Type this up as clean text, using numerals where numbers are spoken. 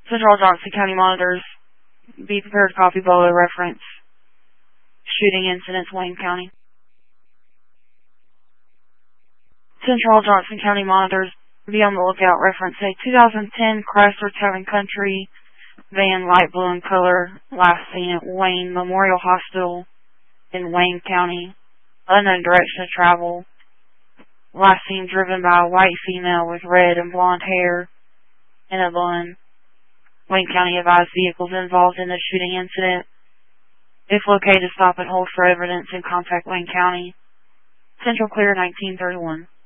Central Johnson County monitors. Be prepared to copy below reference. Shooting incidents, Wayne County. Central Johnson County monitors. Be on the lookout. Reference a 2010 Chrysler Town & Country van, light blue in color, last seen at Wayne Memorial Hospital in Wayne County. Unknown direction of travel. Last seen driven by a white female with red and blonde hair in a bun. Wayne County advised vehicles involved in the shooting incident, if located, stop and hold for evidence and contact Wayne County. Central clear 1931.